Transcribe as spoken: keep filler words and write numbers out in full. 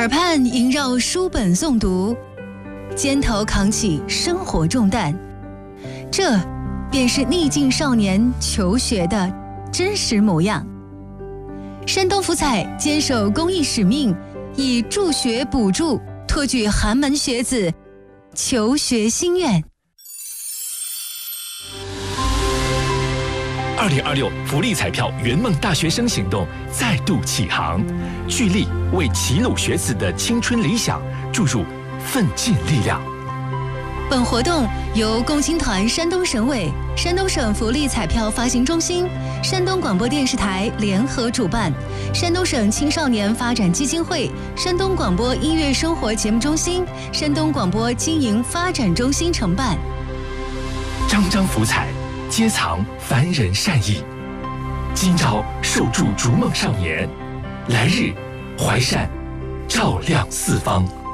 耳畔萦绕书本诵读，肩头扛起生活重担，这便是逆境少年求学的真实模样。山东福彩坚守公益使命，以助学补助托举寒门学子求学心愿。 二零二六福利彩票圆梦大学生行动再度启航，聚力为齐鲁学子的青春理想注入奋进力量。 本活动由共青团山东省委、山东省福利彩票发行中心、山东广播电视台联合主办，山东省青少年发展基金会、山东广播音乐生活节目中心、山东广播经营发展中心承办。 张张福彩，皆藏凡人善意，今朝受助逐梦少年，来日怀善照亮四方。